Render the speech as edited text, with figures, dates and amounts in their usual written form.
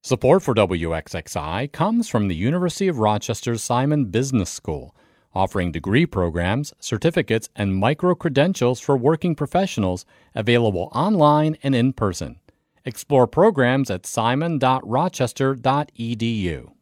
Support for WXXI comes from the University of Rochester's Simon Business School, offering degree programs, certificates, and micro-credentials for working professionals available online and in person. Explore programs at simon.rochester.edu.